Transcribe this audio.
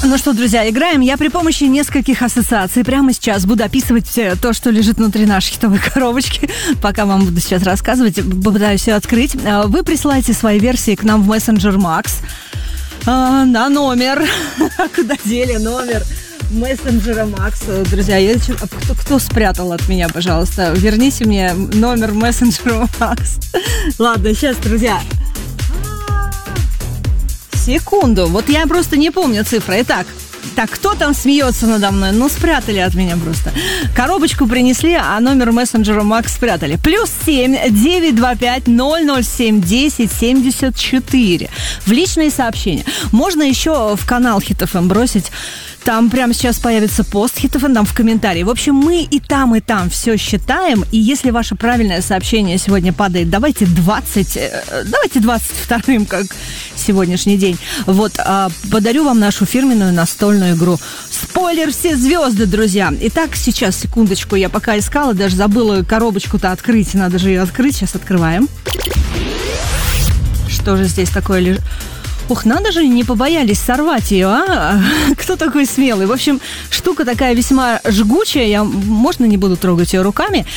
Ну что, друзья, играем. Я при помощи нескольких ассоциаций прямо сейчас буду описывать то, что лежит внутри нашей хитовой коробочки. Пока вам буду сейчас рассказывать, попытаюсь ее открыть. Вы присылаете свои версии к нам в Messenger Max на номер. Куда дели номер мессенджера Макс? Друзья, кто спрятал от меня, пожалуйста? Верните мне номер мессенджера Макс. Ладно, сейчас, друзья. Секунду, вот я просто не помню цифры. Итак, кто там смеется надо мной? Ну, спрятали от меня просто. Коробочку принесли, а номер мессенджера Макс спрятали. +7 925 007 10 74. В личные сообщения. Можно еще в канал Hit FM бросить. Там прямо сейчас появится пост Hit FM, там в комментарии. В общем, мы и там все считаем. И если ваше правильное сообщение сегодня падает, давайте 22-м, как сегодняшний день. Вот, подарю вам нашу фирменную настольную игру. Спойлер, все звезды, друзья. Итак, сейчас, секундочку, я пока искала, даже забыла коробочку-то открыть. Надо же ее открыть. Сейчас открываем. Что же здесь такое лежит? Ух, надо же, не побоялись сорвать ее, а? Кто такой смелый? В общем, штука такая весьма жгучая. Я, можно, не буду трогать ее руками.